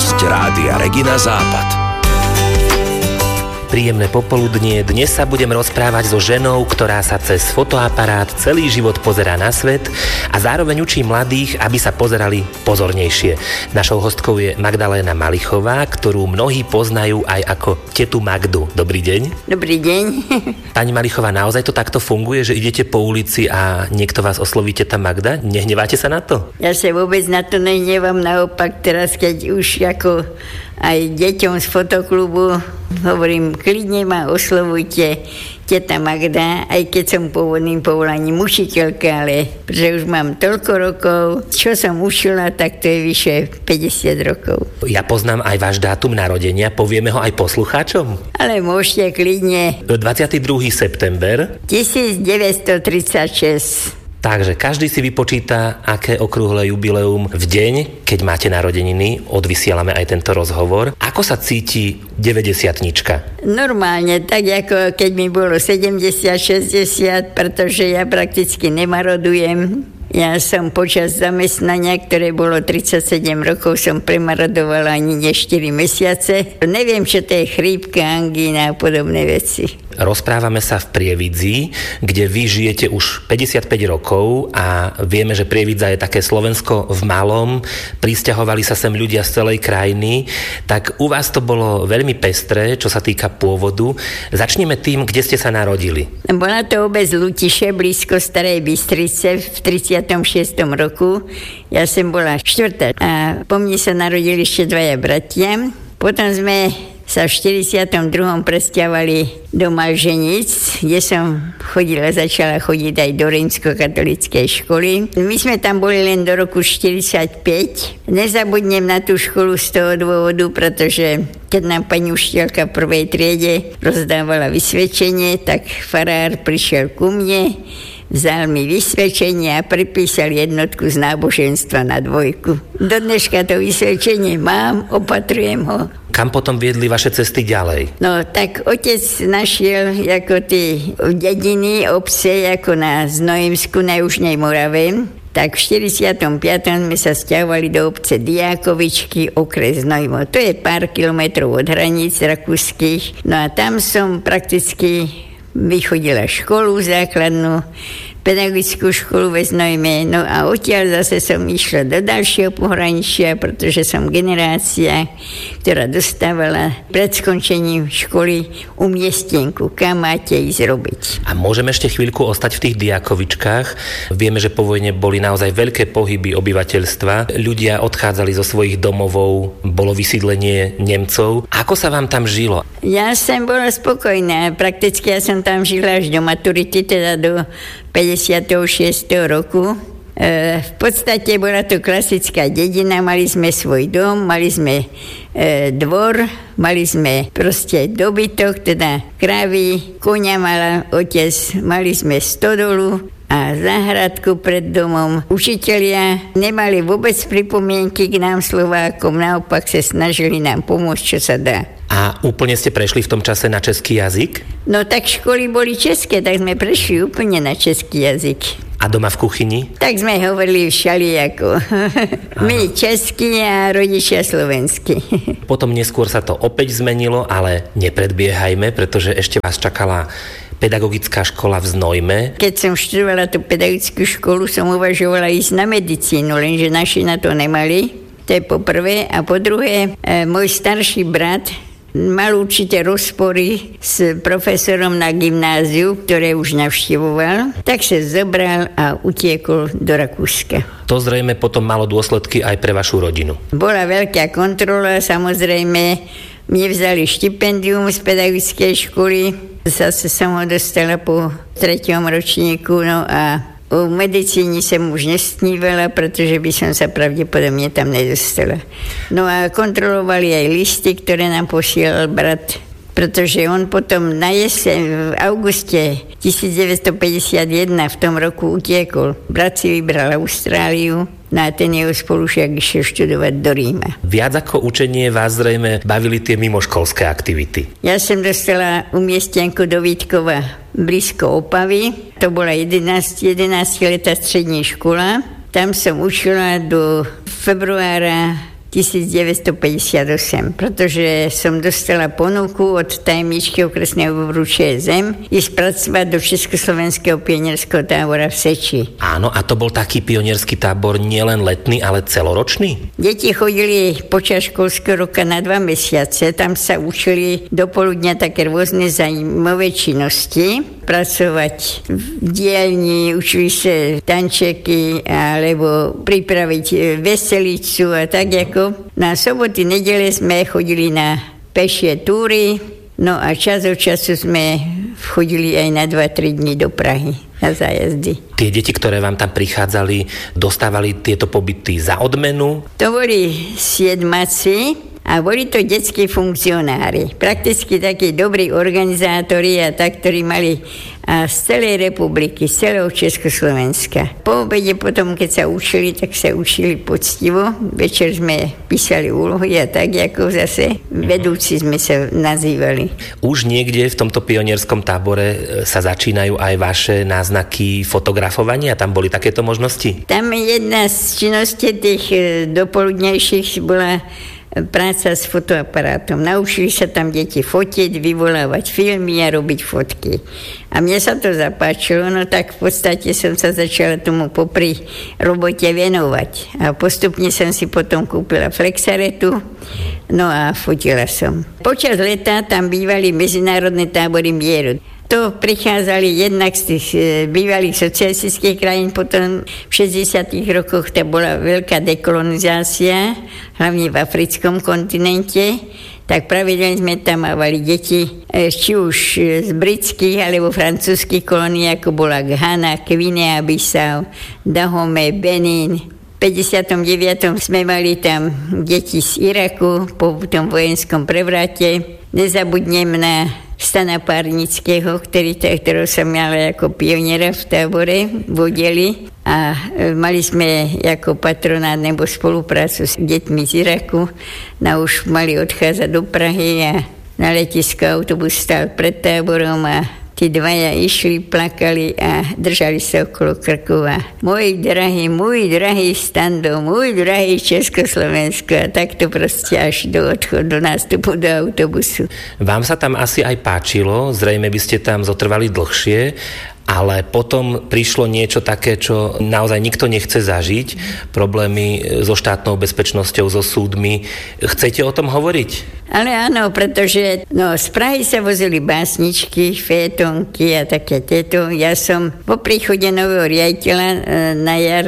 hosť Rádia Regina Západ. Príjemné popoludnie. Dnes sa budem rozprávať so ženou, ktorá sa cez fotoaparát celý život pozerá na svet a zároveň učí mladých, aby sa pozerali pozornejšie. Našou hostkou je Magdaléna Malichová, ktorú mnohí poznajú aj ako tetu Magdu. Dobrý deň. Dobrý deň. Pani Malichová, naozaj to takto funguje, že idete po ulici a niekto vás osloví teta Magda? Nehneváte sa na to? Ja sa vôbec na to nehnevam, naopak teraz, keď už ako aj deťom z fotoklubu hovorím, klidne ma oslovujte teta Magda, aj keď som pôvodným povolaním učiteľka, ale pretože už mám toľko rokov, čo som učila, tak to je vyše 50 rokov. Ja poznám aj váš dátum narodenia, povieme ho aj poslucháčom? Ale môžete klidne. 22. september 1936. Takže každý si vypočíta, aké okrúhle jubileum v deň, keď máte narodeniny, odvysielame aj tento rozhovor. Ako sa cíti 90-tnička? Normálne, tak ako keď mi bolo 70-60, pretože ja prakticky nemarodujem. Ja som počas zamestnania, ktoré bolo 37 rokov, som premarodovala ani nie 4 mesiace. Neviem, čo to je chrípka, angína a podobné veci. Rozprávame sa v Prievidzi, kde vy žijete už 55 rokov a vieme, že Prievidza je také Slovensko v malom. Prisťahovali sa sem ľudia z celej krajiny. Tak u vás to bolo veľmi pestré, čo sa týka pôvodu. Začneme tým, kde ste sa narodili. Bola to obec Lutiše, blízko Starej Bystrice v 36. roku. Ja som bola štvrtá a po mne sa narodili ešte dvaja bratia. Potom sme sa v 42. presťahovali do Malženic, kde som začala chodiť aj do rímskokatolíckej školy. My sme tam boli len do roku 45. Nezabudnem na tú školu z toho dôvodu, pretože keď nám pani učiteľka v prvej triede rozdávala vysvedčenie, tak farár prišiel ku mne, vzal mi vysvedčenie a pripísal jednotku z náboženstva na 2. Do dneška to vysvedčenie mám, opatrujem ho. Kam potom viedli vaše cesty ďalej? No, tak otec našiel ako tie dediny, obce, ako na Znojemsku, na Južnej Morave. Tak v 45. sme sa sťahovali do obce Diákovičky, okres Znojmo. To je pár kilometrov od hraníc rakúskych. No a tam som prakticky vychodila školu základnú, pedagogickú školu ve Znojme. No a odtiaľ zase som išla do ďalšieho pohraničia, pretože som generácia, ktorá dostávala pred skončením školy umiestnenku, kam máte ísť robiť. A môžeme ešte chvíľku ostať v tých Diákovičkách. Vieme, že po vojne boli naozaj veľké pohyby obyvateľstva. Ľudia odchádzali zo svojich domovov, bolo vysídlenie Nemcov. Ako sa vám tam žilo? Ja som bola spokojná. Prakticky ja som tam žila až do maturity, teda do 56. roku. V podstate bola to klasická dedina, mali sme svoj dom, mali sme dvor, mali sme proste dobytok, teda kravy, koňa mala otec, mali sme stodolu a záhradku pred domom. Učitelia nemali vôbec pripomienky k nám Slovákom, naopak sa snažili nám pomôcť, čo sa dá. A úplne ste prešli v tom čase na český jazyk? No tak školy boli české, tak sme prešli úplne na český jazyk. A doma v kuchyni? Tak sme hovorili všelijako. My česky a rodičia slovenskí. Potom neskôr sa to opäť zmenilo, ale nepredbiehajme, pretože ešte vás čakala pedagogická škola v Znojme. Keď som študovala tú pedagogickú školu, som uvažovala ísť na medicínu, lenže naši na to nemali. To je po prvé. A po druhé, môj starší brat mal určité rozpory s profesorom na gymnáziu, ktoré už navštevoval, tak sa zobral a utiekol do Rakúska. To zrejme potom malo dôsledky aj pre vašu rodinu. Bola veľká kontrola, samozrejme. Mne vzali štipendium z pedagogickej školy. Zase som ho dostala po 3. ročníku, no a o medicíne som už nesnívala, pretože by som sa pravdepodobne tam nedostala. No a kontrolovali aj listy, ktoré nám posielal brat, pretože on potom na jeseň v auguste 1951 v tom roku utiekol. Brat si vybral Austráliu, no a ten jeho spolužiak išiel študovať do Ríma. Viac ako učenie vás zrejme bavili tie mimoškolské aktivity. Ja som dostala umiestnenku do Vítkova blízko Opavy. To bola 11-letá strední škola. Tam som učila do februára 1958, pretože som dostala ponuku od tajemničky okresného výboru ČSM ísť pracovať do Československého pionierského tábora v Seči. Áno, a to bol taký pionierský tábor nielen letný, ale celoročný? Deti chodili počas školského roka na 2 mesiace, tam sa učili do poludňa také rôzne zaujímavé činnosti, pracovať v dielni, učili sa tančeky alebo pripraviť veselicu a tak ako. Na soboty, nedele sme chodili na pešie túry, no a čas od času sme chodili aj na 2-3 dní do Prahy na zájazdy. Tie deti, ktoré vám tam prichádzali, dostávali tieto pobyty za odmenu? To boli siedmaci a boli to detskí funkcionári. Prakticky takí dobrí organizátori a tak, ktorí mali z celej republiky, z celého Československa. Po obede potom, keď sa učili, tak sa učili poctivo. Večer sme písali úlohy a tak, ako zase vedúci sme sa nazývali. Už niekde v tomto pionierskom tábore sa začínajú aj vaše náznaky fotografovania? Tam boli takéto možnosti? Tam jedna z činností tých dopoludnejších bola práca s fotoaparátom. Naučili sa tam deti fotiť, vyvolávať filmy a robiť fotky. A mne sa to zapáčilo, no tak v podstate som sa začala tomu popri robote venovať. A postupne som si potom kúpila flexaretu, no a fotila som. Počas leta tam bývali medzinárodné tábory mieru. To prichádzali jednak z tých bývalých socialistických krajín, potom v 60. rokoch to bola veľká dekolonizácia, hlavne v africkom kontinente, tak pravidelne sme tam mávali deti, či už z britských alebo francúzskych kolónií, ako bola Ghana, Guinea-Bissau, Dahomey, Benin. V 59. sme mali tam deti z Iraku po tom vojenskom prevrate. Nezabudnem na Stana Párnického, ktorého som mala ako pioniera v tábore v oddeli. A mali sme ako patronát nebo spoluprácu s deťmi z Iraku. No už mali odchádzať do Prahy a na letisku autobus stál pred táborom a tí dvaja išli, plakali a držali sa okolo krku a môj drahý Stando, môj drahý Československo a takto proste až do odchodu, do nástupu do autobusu. Vám sa tam asi aj páčilo, zrejme by ste tam zotrvali dlhšie, ale potom prišlo niečo také, čo naozaj nikto nechce zažiť, problémy so štátnou bezpečnosťou, so súdmi. Chcete o tom hovoriť? Ale áno, pretože z Prahy sa vozili básničky, fétonky a také tieto. Ja som po príchode nového riaditeľa na jar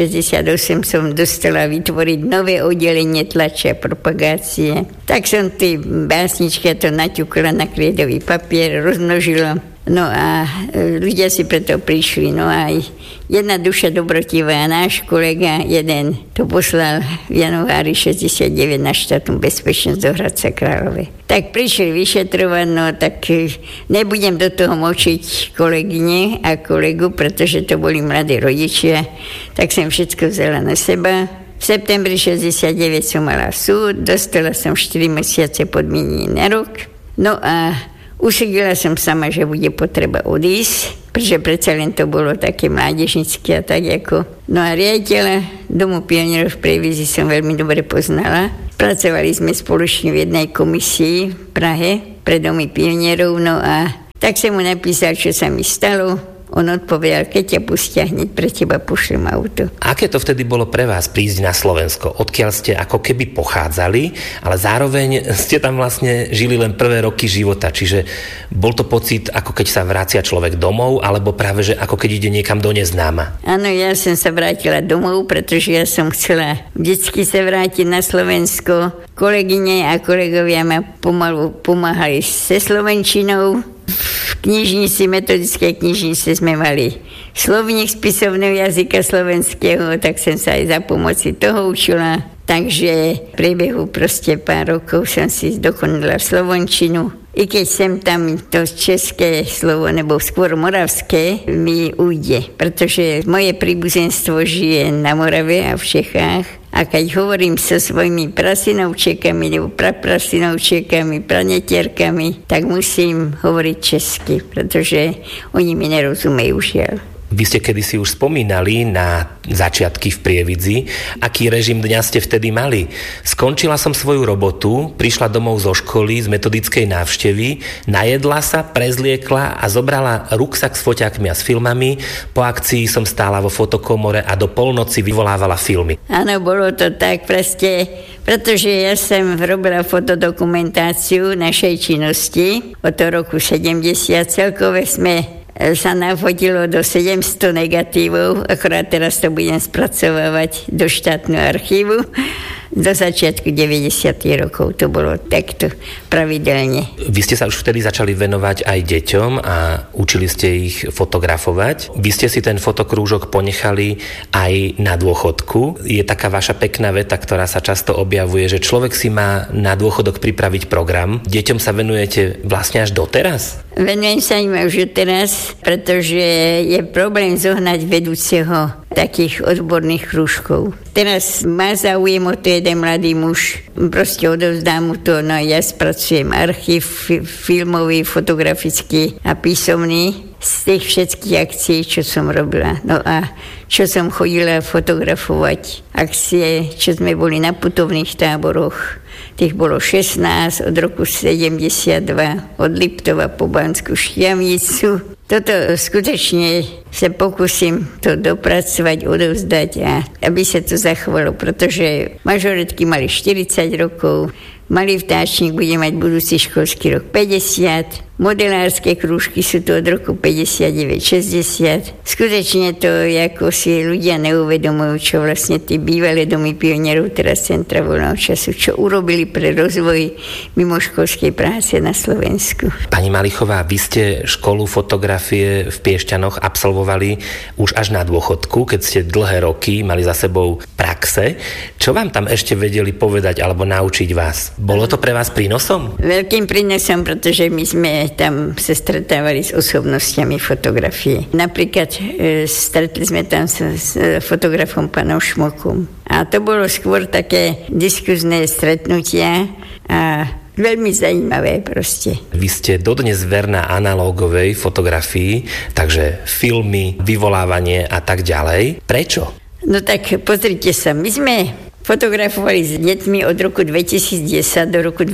68 som dostala vytvoriť nové oddelenie tlače a propagácie. Tak som tie básničky to naťukla na kriedový papier, rozmnožila. No a ľudia si preto prišli. No a jedna duša dobrotivá, náš kolega jeden to poslal v januári 69 na štátnu bezpečnosť do Hradca Králové. Tak prišli vyšetrovať, no tak nebudem do toho močiť kolegyne a kolegu, pretože to boli mladí rodičia. Tak som všetko vzala na seba. V septembri 69 som mala súd, dostala som 4 mesiace podmienenie na rok. No a usúdila som sama, že bude potreba odísť, pretože predsa len to bolo také mládežnické a tak ako. No a riaditeľa Domu pionierov v Prievidzi som veľmi dobre poznala. Pracovali sme spoločne v jednej komisii v Prahe pre Domy pionierov, no a tak som mu napísal, čo sa mi stalo. On odpovedal, keď ťa pustia, hneď pre teba pošlem auto. Aké to vtedy bolo pre vás prísť na Slovensko? Odkiaľ ste ako keby pochádzali, ale zároveň ste tam vlastne žili len prvé roky života. Čiže bol to pocit, ako keď sa vracia človek domov, alebo práve, že ako keď ide niekam do neznáma? Áno, ja som sa vrátila domov, pretože ja som chcela vždycky sa vrátiť na Slovensko. Kolegyne a kolegovia ma pomalu pomáhali se slovenčinou. V knižnici, metodickej knižnici sme mali slovník spisovného jazyka slovenského, tak som sa aj za pomoci toho učila. Takže v priebehu proste pár rokov som si dokonala slovenčinu. I keď sem tam to české slovo, nebo skôr moravské, mi ujde. Pretože moje príbuzenstvo žije na Morave a v Čechách. A keď hovorím so svojimi prasinovčekami nebo praprasinovčekami, pranetierkami, tak musím hovoriť česky, pretože oni mi nerozumejú žiaľ. Vy ste kedysi už spomínali na začiatky v Prievidzi. Aký režim dňa ste vtedy mali? Skončila som svoju robotu, prišla domov zo školy z metodickej návštevy, najedla sa, prezliekla a zobrala ruksak s foťákmi a s filmami. Po akcii som stála vo fotokomore a do polnoci vyvolávala filmy. Áno, bolo to tak proste, pretože ja som robila fotodokumentáciu našej činnosti od toho roku 70. Celkové sme sa nafotilo do 700 negatívov, akorát teraz to budem spracovávať do štátneho archívu. Do začiatku 90. rokov to bolo takto pravidelne. Vy ste sa už vtedy začali venovať aj deťom a učili ste ich fotografovať. Vy ste si ten fotokrúžok ponechali aj na dôchodku. Je taká vaša pekná veta, ktorá sa často objavuje, že človek si má na dôchodok pripraviť program. Deťom sa venujete vlastne až doteraz? Venujem sa im už teraz, pretože je problém zohnať vedúceho takých odborných krúžkov. Teraz má záujem o to jeden mladý muž, proste odovzdám mu to, no ja spracujem archív filmový, fotografický a písomný z tých všetkých akcií, čo som robila. No a čo som chodila fotografovať, akcie, čo sme boli na putovných táboroch. Tých bolo 16 od roku 72, od Liptova po Banskú Štiavnicu. Toto skutočne sa pokúsim to dopracovať, odovzdať a aby sa to zachovalo, pretože mažoretky mali 40 rokov, malý vtáčnik bude mať budúci školský rok 50, modelárske krúžky sú to od roku 59-60. Skutočne to, ako si ľudia neuvedomujú, čo vlastne tí bývalé domy pionierov, teraz centra voľného času, čo urobili pre rozvoj mimoškolskej práce na Slovensku. Pani Malichová, vy ste školu fotografie v Piešťanoch absolvovali už až na dôchodku, keď ste dlhé roky mali za sebou praxe. Čo vám tam ešte vedeli povedať alebo naučiť vás? Bolo to pre vás prínosom? Veľkým prínosom, pretože my sme tam sa stretávali s osobnostiami fotografie. Napríklad stretli sme tam s fotografom pánom Šmokom. A to bolo skôr také diskuzné stretnutia a veľmi zaujímavé proste. Vy ste dodnes verná analógovej fotografii, takže filmy, vyvolávanie a tak ďalej. Prečo? No tak pozrite sa, my sme fotografovali s deťmi od roku 2010 do roku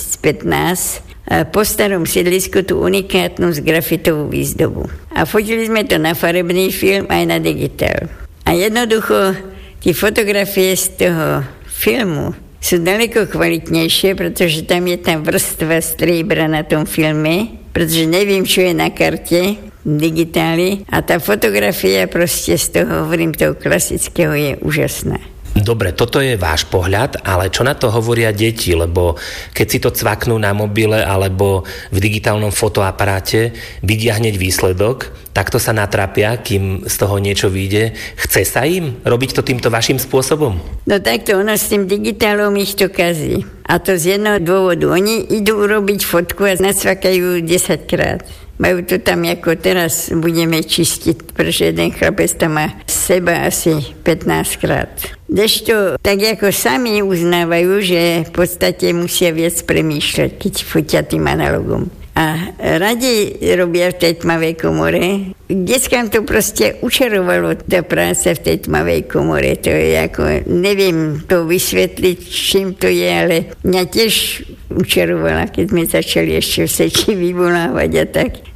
2015 po starom sídlisku tú unikátnu grafitovú výzdobu. A fotili sme to na farebný film aj na digitál. A jednoducho tie fotografie z toho filmu sú daleko kvalitnejšie, pretože tam je tá vrstva striebra na tom filme, pretože neviem, čo je na karte digitáli a tá fotografia proste z toho, hovorím, toho klasického je úžasná. Dobre, toto je váš pohľad, ale čo na to hovoria deti? Lebo keď si to cvaknú na mobile alebo v digitálnom fotoaparáte, vidia hneď výsledok, takto sa natrápia, kým z toho niečo vyjde. Chce sa im robiť to týmto vašim spôsobom? No takto, ono s tým digitálom ich to kazí. A to z jedného dôvodu. Oni idú urobiť fotku a nacvakajú 10 krát. Majú to tam, ako teraz budeme čistiť, pretože jeden chlapec tam má seba asi 15 krát. Kdežto tak ako sami uznávajú, že v podstate musia viac premýšľať, keď fotia tým analogom. A radi robia v tej tmavej komore. Deckám to proste učarovalo, tá práca v tej tmavej komore. To je ako, neviem to vysvetliť, čím to je, ale mňa tiež učarovala, keď sme začali ešte v seči vyvolávať a tak.